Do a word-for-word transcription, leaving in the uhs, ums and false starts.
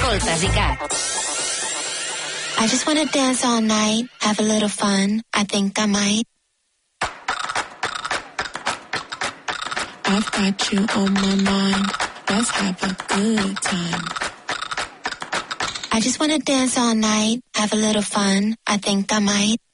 Escoltes I C A T. I just wanna dance all night, have a little fun, I think I might. I've got you on my mind, let's have a good time. I just wanna dance all night, have a little fun, I think I might.